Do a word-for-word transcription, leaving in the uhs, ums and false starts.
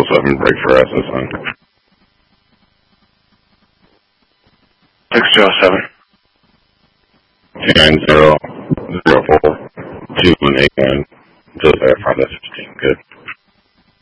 seven, break for S S N. six zero seven. nine zero zero four two one eight one. Until verified, that's fifteen. Good.